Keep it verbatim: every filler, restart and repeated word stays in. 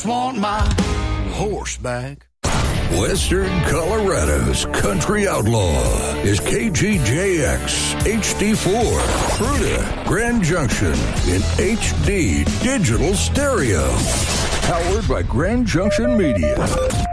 just want my horse back. Western Colorado's country outlaw is K G J X H D four, Fruita, Grand Junction in H D digital stereo. Powered by Grand Junction Media.